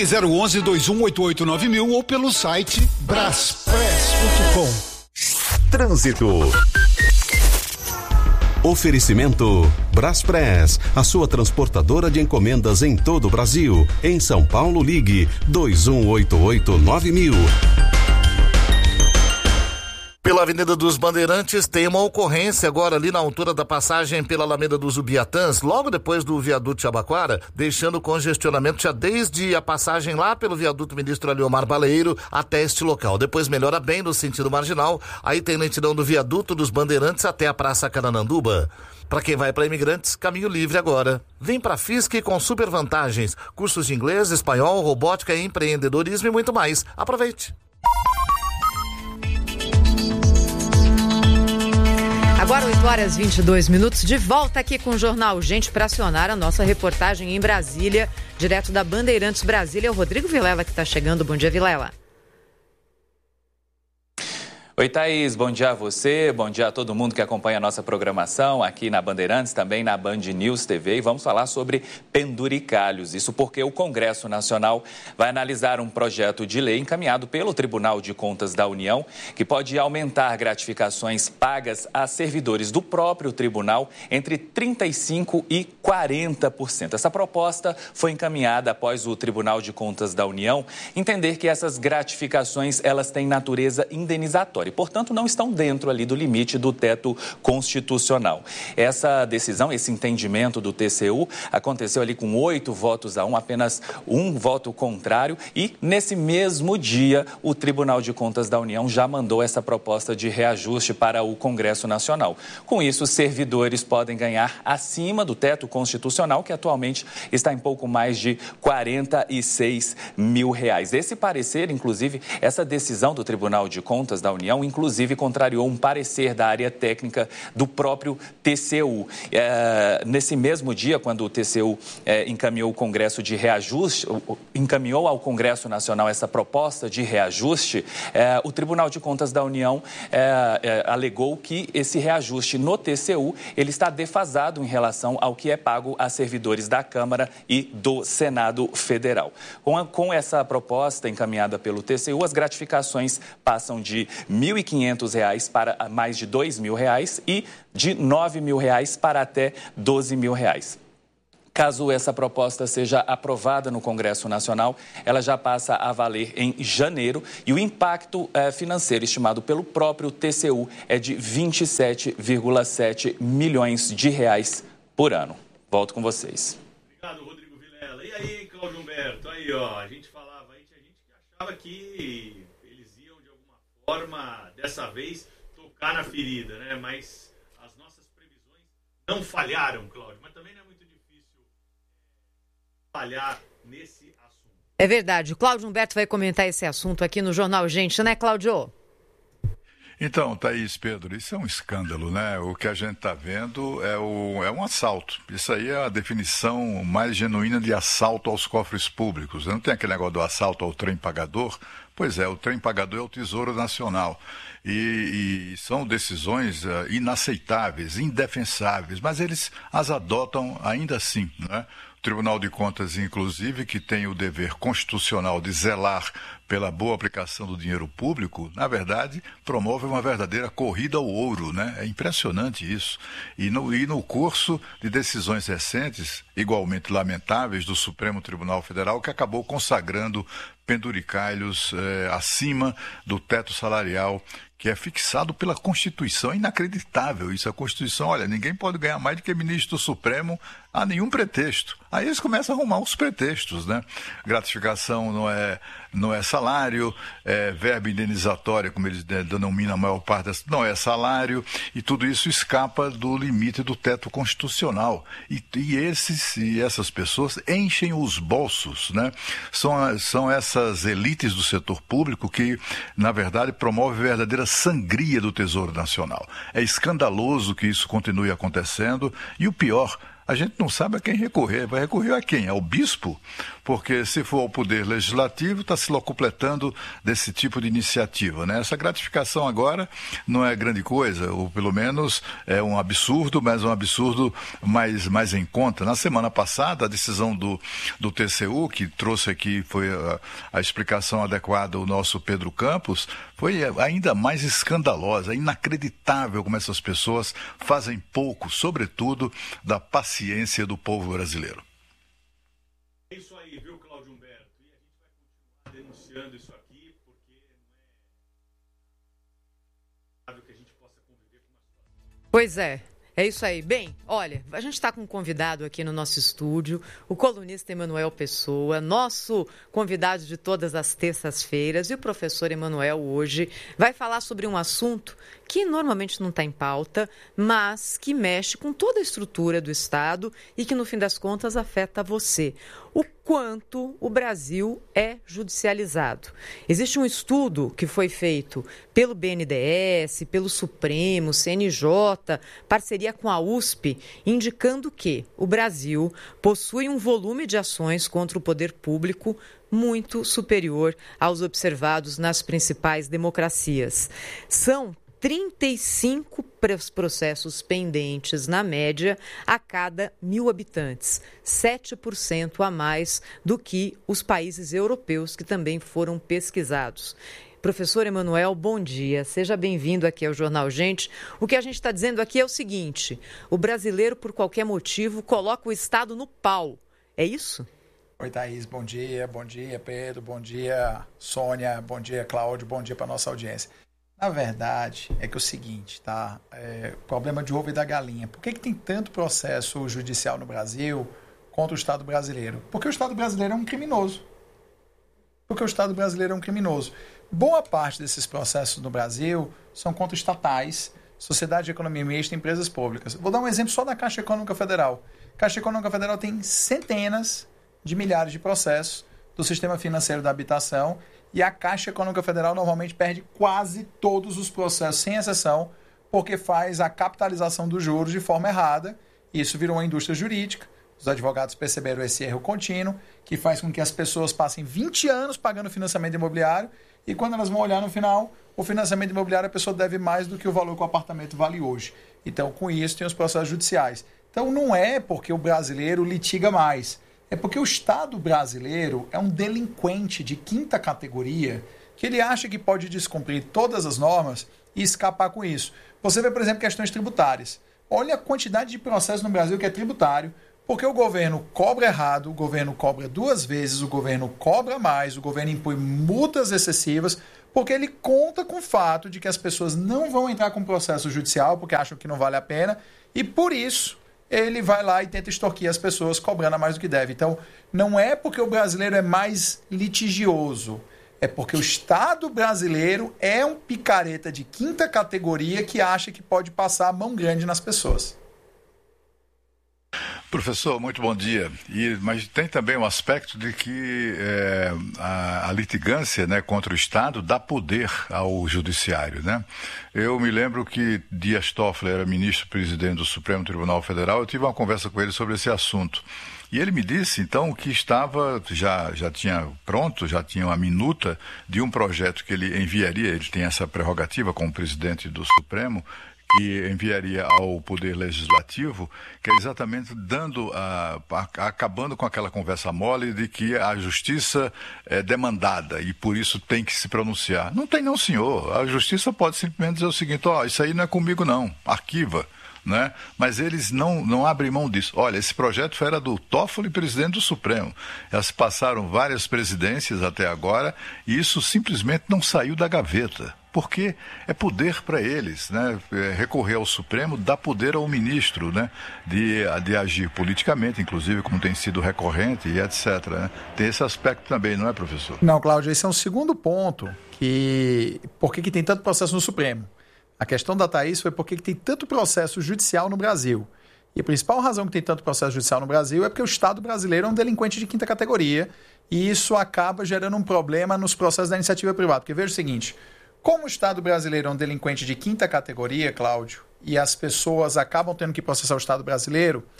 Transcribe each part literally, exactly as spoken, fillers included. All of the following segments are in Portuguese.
Ligue zero onze, dois um oito oito, nove mil ou pelo site braspress ponto com. Trânsito. Oferecimento Braspress, a sua transportadora de encomendas em todo o Brasil. Em São Paulo, ligue dois um oito oito, nove mil. Pela Avenida dos Bandeirantes tem uma ocorrência agora ali na altura da passagem pela Alameda dos Ubiatãs, logo depois do viaduto Jabaquara, deixando congestionamento já desde a passagem lá pelo viaduto Ministro Aliomar Baleiro até este local. Depois melhora bem no sentido marginal, aí tem lentidão do viaduto dos Bandeirantes até a Praça Carananduba. Para quem vai para Imigrantes, caminho livre agora. Vem para a Fiesc com super vantagens, cursos de inglês, espanhol, robótica, empreendedorismo e muito mais. Aproveite! Agora oito horas e vinte e dois minutos, de volta aqui com o Jornal Gente para acionar a nossa reportagem em Brasília, direto da Bandeirantes Brasília, o Rodrigo Vilela que está chegando. Bom dia, Vilela. Oi, Thaís, bom dia a você, bom dia a todo mundo que acompanha a nossa programação aqui na Bandeirantes, também na Band News T V, e vamos falar sobre penduricalhos. Isso porque o Congresso Nacional vai analisar um projeto de lei encaminhado pelo Tribunal de Contas da União, que pode aumentar gratificações pagas a servidores do próprio tribunal entre trinta e cinco por cento e quarenta por cento. Essa proposta foi encaminhada após o Tribunal de Contas da União entender que essas gratificações elas têm natureza indenizatória e, portanto, não estão dentro ali do limite do teto constitucional. Essa decisão, esse entendimento do T C U aconteceu ali com oito votos a um, apenas um voto contrário, e nesse mesmo dia o Tribunal de Contas da União já mandou essa proposta de reajuste para o Congresso Nacional. Com isso, os servidores podem ganhar acima do teto constitucional, que atualmente está em pouco mais de quarenta e seis mil reais. Esse parecer, inclusive, essa decisão do Tribunal de Contas da União, inclusive, contrariou um parecer da área técnica do próprio T C U. É, nesse mesmo dia, quando o T C U é, encaminhou o Congresso de reajuste, encaminhou ao Congresso Nacional essa proposta de reajuste, é, o Tribunal de Contas da União é, é, alegou que esse reajuste no T C U ele está defasado em relação ao que é pago a servidores da Câmara e do Senado Federal. Com, a, com essa proposta encaminhada pelo T C U, as gratificações passam de mil e quinhentos reais para mais de dois mil reais e de nove mil reais para até doze mil reais. Caso essa proposta seja aprovada no Congresso Nacional, ela já passa a valer em janeiro e o impacto eh, financeiro estimado pelo próprio T C U é de vinte e sete vírgula sete milhões de reais por ano. Volto com vocês. Obrigado, Rodrigo Vilela. E aí, Cláudio Humberto? Aí, ó, a gente falava aí, tinha gente que achava que eles iam de alguma forma, dessa vez, tocar na ferida, né? Mas as nossas previsões não falharam, Cláudio, mas também não é muito difícil falhar nesse assunto. É verdade. O Cláudio Humberto vai comentar esse assunto aqui no Jornal Gente, né, Cláudio? Então, Thaís, Pedro, isso é um escândalo, né? O que a gente está vendo é, o, é um assalto. Isso aí é a definição mais genuína de assalto aos cofres públicos. Não tem aquele negócio do assalto ao trem pagador? Pois é, o trem pagador é o Tesouro Nacional. E, e são decisões uh, inaceitáveis, indefensáveis, mas eles as adotam ainda assim, né? O Tribunal de Contas, inclusive, que tem o dever constitucional de zelar pela boa aplicação do dinheiro público, na verdade, promove uma verdadeira corrida ao ouro, né? É impressionante isso. E no, e no curso de decisões recentes, igualmente lamentáveis, do Supremo Tribunal Federal, que acabou consagrando penduricalhos eh, acima do teto salarial que é fixado pela Constituição. É inacreditável isso. A Constituição, olha, ninguém pode ganhar mais do que ministro do Supremo a nenhum pretexto. Aí eles começam a arrumar os pretextos, né? Gratificação não é, não é salário, é verba indenizatória, como eles denominam a maior parte, das, não é salário, e tudo isso escapa do limite do teto constitucional. E, e, esses, e essas pessoas enchem os bolsos, né? São, são essas elites do setor público que, na verdade, promovem verdadeira sangria do Tesouro Nacional. É escandaloso que isso continue acontecendo e o pior, a gente não sabe a quem recorrer. Vai recorrer a quem? Ao bispo? Porque se for ao poder legislativo, está se locupletando desse tipo de iniciativa, né? Essa gratificação agora não é grande coisa, ou pelo menos é um absurdo, mas um absurdo mais, mais em conta. Na semana passada, a decisão do, do T C U, que trouxe aqui, foi a, a explicação adequada ao nosso Pedro Campos, foi ainda mais escandalosa, inacreditável como essas pessoas fazem pouco, sobretudo, da paciência do povo brasileiro. É isso aí, viu, Cláudio Humberto? E a gente vai continuar denunciando isso aqui, porque não é que a gente possa conviver com uma situação. Pois é. É isso aí. Bem, olha, a gente está com um convidado aqui no nosso estúdio, o colunista Emanuel Pessoa, nosso convidado de todas as terças-feiras, e o professor Emanuel hoje vai falar sobre um assunto que normalmente não está em pauta, mas que mexe com toda a estrutura do Estado e que, no fim das contas, afeta você. O quanto o Brasil é judicializado. Existe um estudo que foi feito pelo B N D E S, pelo Supremo, C N J, parceria com a U S P, indicando que o Brasil possui um volume de ações contra o poder público muito superior aos observados nas principais democracias. São trinta e cinco processos pendentes, na média, a cada mil habitantes, sete por cento a mais do que os países europeus que também foram pesquisados. Professor Emanuel, bom dia. Seja bem-vindo aqui ao Jornal Gente. O que a gente está dizendo aqui é o seguinte: o brasileiro, por qualquer motivo, coloca o Estado no pau. É isso? Oi, Thaís. Bom dia. Bom dia, Pedro. Bom dia, Sônia. Bom dia, Cláudio. Bom dia para a nossa audiência. Na verdade, é que é o seguinte, tá? É, problema de ovo e da galinha. Por que que tem tanto processo judicial no Brasil contra o Estado brasileiro? Porque o Estado brasileiro é um criminoso. Porque o Estado brasileiro é um criminoso. Boa parte desses processos no Brasil são contra estatais, sociedade de economia mista e empresas públicas. Vou dar um exemplo só da Caixa Econômica Federal. A Caixa Econômica Federal tem centenas de milhares de processos do sistema financeiro da habitação, e a Caixa Econômica Federal normalmente perde quase todos os processos, sem exceção, porque faz a capitalização dos juros de forma errada. Isso virou uma indústria jurídica. Os advogados perceberam esse erro contínuo, que faz com que as pessoas passem vinte anos pagando financiamento imobiliário, e quando elas vão olhar no final, o financiamento imobiliário a pessoa deve mais do que o valor que o apartamento vale hoje. Então, com isso, tem os processos judiciais. Então, não é porque o brasileiro litiga mais. É porque o Estado brasileiro é um delinquente de quinta categoria que ele acha que pode descumprir todas as normas e escapar com isso. Você vê, por exemplo, questões tributárias. Olha a quantidade de processos no Brasil que é tributário, porque o governo cobra errado, o governo cobra duas vezes, o governo cobra mais, o governo impõe multas excessivas, porque ele conta com o fato de que as pessoas não vão entrar com processo judicial porque acham que não vale a pena, e por isso ele vai lá e tenta extorquir as pessoas cobrando a mais do que deve. Então, não é porque o brasileiro é mais litigioso, é porque o Estado brasileiro é um picareta de quinta categoria que acha que pode passar a mão grande nas pessoas. Professor, muito bom dia. E, mas tem também um aspecto de que é, a, a litigância, né, contra o Estado dá poder ao judiciário, né? Eu me lembro que Dias Toffler era ministro-presidente do Supremo Tribunal Federal. Eu tive uma conversa com ele sobre esse assunto. E ele me disse, então, que estava, já, já tinha pronto, já tinha uma minuta de um projeto que ele enviaria, ele tem essa prerrogativa como presidente do Supremo, que enviaria ao Poder Legislativo, que é exatamente dando a, a, acabando com aquela conversa mole de que a justiça é demandada e por isso tem que se pronunciar. Não tem não, senhor. A justiça pode simplesmente dizer o seguinte: ó, oh, isso aí não é comigo não, arquiva. Né? Mas eles não, não abrem mão disso. Olha, esse projeto era do Toffoli, presidente do Supremo. Elas passaram várias presidências até agora e isso simplesmente não saiu da gaveta. Porque é poder para eles, né? É, recorrer ao Supremo dá poder ao ministro, né? de, de agir politicamente, inclusive, como tem sido recorrente e etcétera. Né? Tem esse aspecto também, não é, professor? Não, Cláudio, esse é um segundo ponto. Que... Por que, que tem tanto processo no Supremo? A questão da Thaís foi por que tem tanto processo judicial no Brasil. E a principal razão que tem tanto processo judicial no Brasil é porque o Estado brasileiro é um delinquente de quinta categoria e isso acaba gerando um problema nos processos da iniciativa privada. Porque veja o seguinte, como o Estado brasileiro é um delinquente de quinta categoria, Cláudio, e as pessoas acabam tendo que processar o Estado brasileiro,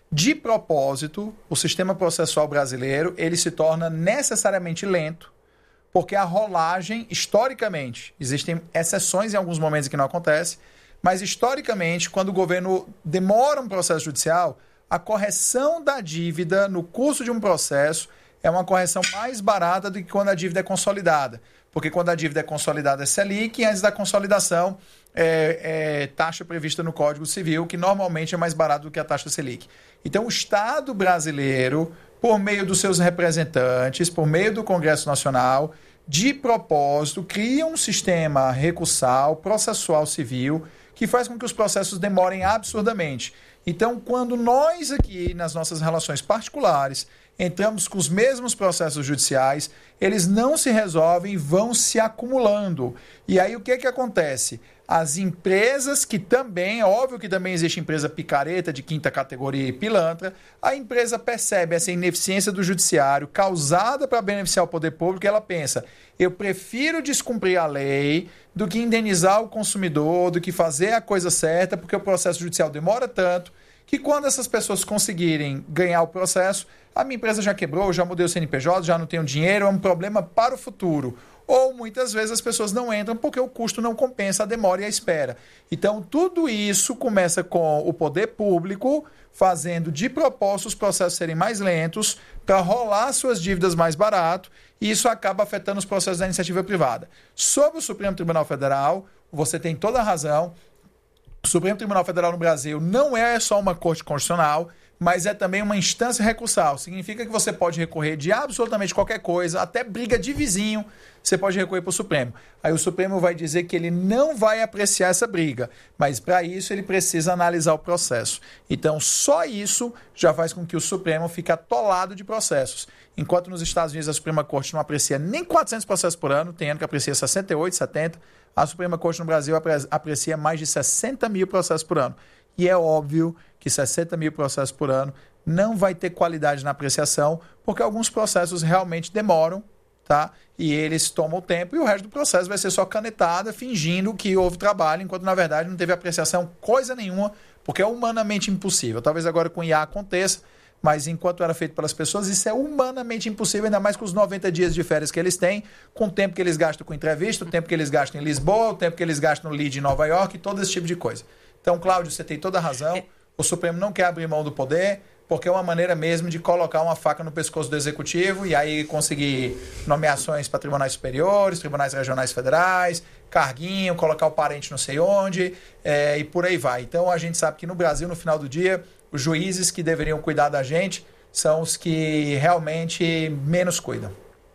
de propósito, o sistema processual brasileiro ele se torna necessariamente lento, porque a rolagem, historicamente, existem exceções em alguns momentos que não acontece, mas historicamente, quando o governo demora um processo judicial, a correção da dívida no curso de um processo é uma correção mais barata do que quando a dívida é consolidada. Porque quando a dívida é consolidada é Selic e antes da consolidação é, é taxa prevista no Código Civil, que normalmente é mais barato do que a taxa Selic. Então o Estado brasileiro, por meio dos seus representantes, por meio do Congresso Nacional, de propósito, cria um sistema recursal, processual civil, que faz com que os processos demorem absurdamente. Então, quando nós aqui, nas nossas relações particulares, entramos com os mesmos processos judiciais, eles não se resolvem e vão se acumulando. E aí o que, que acontece? As empresas que também, óbvio que também existe empresa picareta de quinta categoria e pilantra, a empresa percebe essa ineficiência do judiciário causada para beneficiar o poder público e ela pensa, eu prefiro descumprir a lei do que indenizar o consumidor, do que fazer a coisa certa, porque o processo judicial demora tanto, que quando essas pessoas conseguirem ganhar o processo, a minha empresa já quebrou, já mudei o C N P J, já não tenho dinheiro, é um problema para o futuro. Ou muitas vezes as pessoas não entram porque o custo não compensa a demora e a espera. Então tudo isso começa com o poder público fazendo de propósito os processos serem mais lentos para rolar suas dívidas mais barato e isso acaba afetando os processos da iniciativa privada. Sobre o Supremo Tribunal Federal, você tem toda a razão. O Supremo Tribunal Federal no Brasil não é só uma corte constitucional, mas é também uma instância recursal. Significa que você pode recorrer de absolutamente qualquer coisa, até briga de vizinho, você pode recorrer para o Supremo. Aí o Supremo vai dizer que ele não vai apreciar essa briga, mas para isso ele precisa analisar o processo. Então só isso já faz com que o Supremo fique atolado de processos. Enquanto nos Estados Unidos a Suprema Corte não aprecia nem quatrocentos processos por ano, tem ano que aprecia sessenta e oito, setenta, a Suprema Corte no Brasil aprecia mais de sessenta mil processos por ano. E é óbvio que sessenta mil processos por ano não vai ter qualidade na apreciação, porque alguns processos realmente demoram, tá? E eles tomam tempo e o resto do processo vai ser só canetada, fingindo que houve trabalho, enquanto na verdade não teve apreciação coisa nenhuma, porque é humanamente impossível. Talvez agora com I A aconteça, mas enquanto era feito pelas pessoas, isso é humanamente impossível, ainda mais com os noventa dias de férias que eles têm, com o tempo que eles gastam com entrevista, o tempo que eles gastam em Lisboa, o tempo que eles gastam no lead em Nova York, todo esse tipo de coisa. Então, Cláudio, você tem toda a razão. O Supremo não quer abrir mão do poder, porque é uma maneira mesmo de colocar uma faca no pescoço do Executivo e aí conseguir nomeações para tribunais superiores, tribunais regionais federais, carguinho, colocar o parente não sei onde, é, e por aí vai. Então, a gente sabe que no Brasil, no final do dia, os juízes que deveriam cuidar da gente são os que realmente menos cuidam.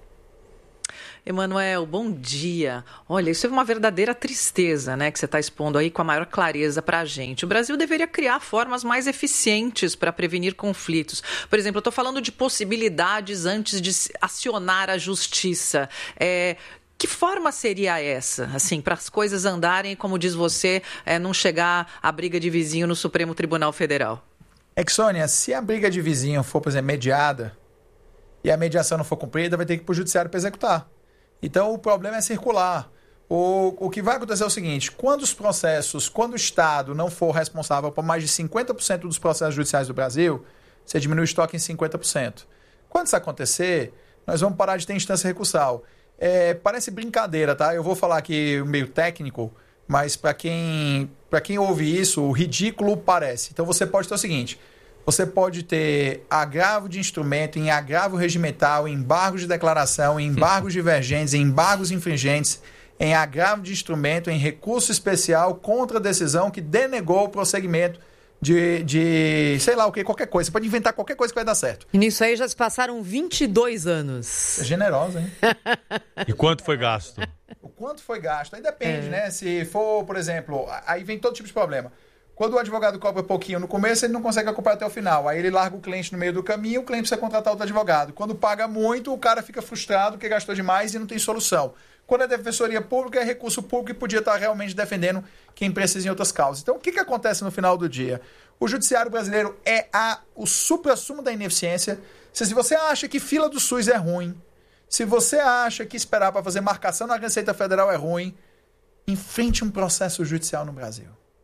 Emanuel, bom dia. Olha, isso é uma verdadeira tristeza, né, que você está expondo aí com a maior clareza para a gente. O Brasil deveria criar formas mais eficientes para prevenir conflitos. Por exemplo, eu estou falando de possibilidades antes de acionar a justiça. É... Que forma seria essa, assim, para as coisas andarem, como diz você, é, não chegar a briga de vizinho no Supremo Tribunal Federal? É que, Sônia, se a briga de vizinho for, por exemplo, mediada e a mediação não for cumprida, vai ter que ir para o judiciário para executar. Então, o problema é circular. O, o que vai acontecer é o seguinte, quando os processos, quando o Estado não for responsável por mais de cinquenta por cento dos processos judiciais do Brasil, você diminui o estoque em cinquenta por cento. Quando isso acontecer, nós vamos parar de ter instância recursal. É, parece brincadeira, tá? Eu vou falar aqui meio técnico, mas para quem, para quem ouve isso, o ridículo parece. Então você pode ter o seguinte, você pode ter agravo de instrumento, em agravo regimental, em embargos de declaração, em embargos divergentes, em embargos infringentes, em agravo de instrumento, em recurso especial contra a decisão que denegou o prosseguimento de, de sei lá o que, qualquer coisa. Você pode inventar qualquer coisa que vai dar certo. E nisso aí já se passaram vinte e dois anos. É generosa, hein? E quanto foi gasto? O quanto foi gasto? Aí depende, é. né? Se for, por exemplo, aí vem todo tipo de problema. Quando o advogado cobra pouquinho no começo, ele não consegue acompanhar até o final. Aí ele larga o cliente no meio do caminho, o cliente precisa contratar outro advogado. Quando paga muito, o cara fica frustrado porque gastou demais e não tem solução. Quando é defensoria pública, é recurso público e podia estar realmente defendendo quem precisa em outras causas. Então, o que, que acontece no final do dia? O judiciário brasileiro é a, o supra-sumo da ineficiência. Se você acha que fila do SUS é ruim, se você acha que esperar para fazer marcação na Receita Federal é ruim, enfrente um processo judicial no Brasil.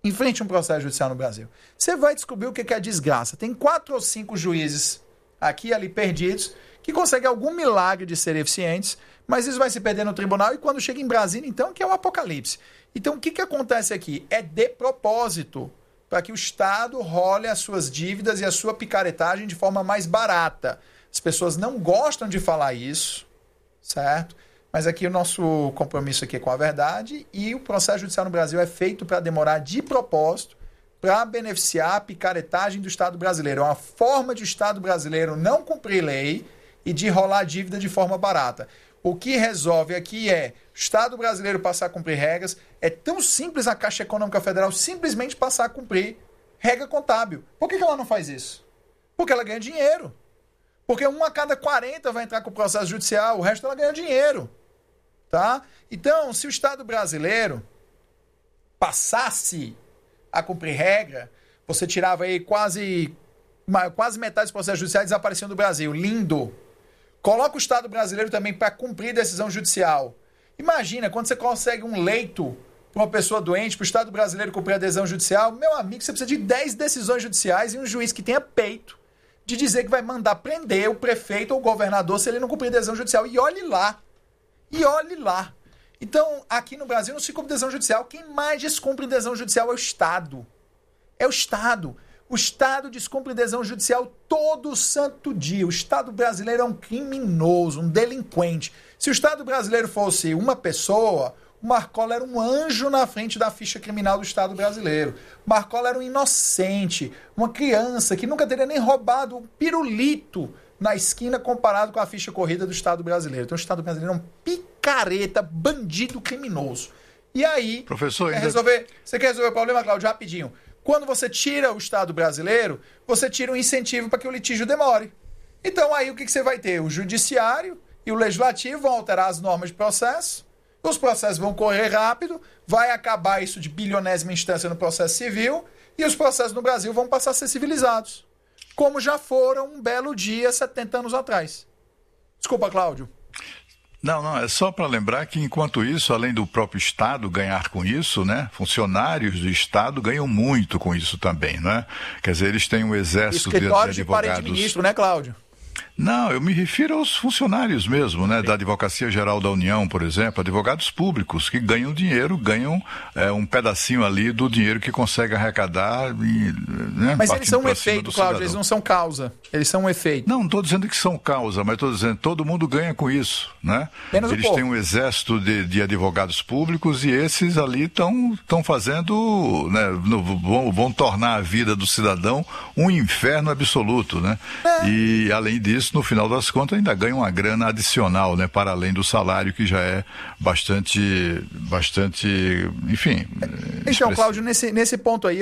enfrente um processo judicial no Brasil. Você vai descobrir o que é desgraça. Tem quatro ou cinco juízes aqui e ali perdidos que conseguem algum milagre de serem eficientes, mas isso vai se perder no tribunal e quando chega em Brasília, então, que é o apocalipse. Então, o que, que acontece aqui? É de propósito, para que o Estado role as suas dívidas e a sua picaretagem de forma mais barata. As pessoas não gostam de falar isso, certo? Mas aqui o nosso compromisso aqui é com a verdade e o processo judicial no Brasil é feito para demorar de propósito, para beneficiar a picaretagem do Estado brasileiro. É uma forma de o Estado brasileiro não cumprir lei e de rolar dívida de forma barata. O que resolve aqui é o Estado brasileiro passar a cumprir regras. É tão simples a Caixa Econômica Federal simplesmente passar a cumprir regra contábil. Por que ela não faz isso? Porque ela ganha dinheiro. Porque uma a cada quarenta vai entrar com o processo judicial, o resto ela ganha dinheiro. Tá? Então, se o Estado brasileiro passasse a cumprir regra, você tirava aí quase, quase metade dos processos judiciais desapareciam do Brasil. Lindo! Coloca o Estado brasileiro também para cumprir decisão judicial. Imagina, quando você consegue um leito para uma pessoa doente, para o Estado brasileiro cumprir a decisão judicial, meu amigo, você precisa de dez decisões judiciais e um juiz que tenha peito de dizer que vai mandar prender o prefeito ou o governador se ele não cumprir a decisão judicial. E olhe lá. E olhe lá. Então, aqui no Brasil não se cumpre decisão judicial. Quem mais descumpre decisão judicial é o Estado. É o Estado. O Estado descumpre decisão judicial todo santo dia. O Estado brasileiro é um criminoso, um delinquente. Se o Estado brasileiro fosse uma pessoa, o Marcola era um anjo na frente da ficha criminal do Estado brasileiro. O Marcola era um inocente, uma criança que nunca teria nem roubado um pirulito na esquina comparado com a ficha corrida do Estado brasileiro. Então o Estado brasileiro é um picareta, bandido criminoso. E aí, Professor, quer ainda... resolver, você quer resolver o problema, Cláudio? Rapidinho. Quando você tira o Estado brasileiro, você tira um incentivo para que o litígio demore. Então aí o que, que você vai ter? O judiciário e o legislativo vão alterar as normas de processo, os processos vão correr rápido, vai acabar isso de bilionésima instância no processo civil e os processos no Brasil vão passar a ser civilizados, como já foram um belo dia setenta anos atrás. Desculpa, Cláudio. Não, não, é só para lembrar que, enquanto isso, além do próprio Estado ganhar com isso, né, funcionários do Estado ganham muito com isso também, né? Quer dizer, eles têm um exército de advogados... de parede de ministro, né, Cláudio? Não, eu me refiro aos funcionários mesmo, né, da Advocacia Geral da União, por exemplo, advogados públicos que ganham dinheiro, ganham é, um pedacinho ali do dinheiro que consegue arrecadar. E, né, mas eles são um efeito, Cláudio, cidadão. Eles não são causa, eles são um efeito. Não, não estou dizendo que são causa, mas estou dizendo que todo mundo ganha com isso, né? Menos eles têm um exército de, de advogados públicos e esses ali estão fazendo, né, vão, vão tornar a vida do cidadão um inferno absoluto, né? É. E, além disso, no final das contas, ainda ganha uma grana adicional, né, para além do salário, que já é bastante, bastante, enfim... Então, Cláudio, nesse, nesse ponto aí,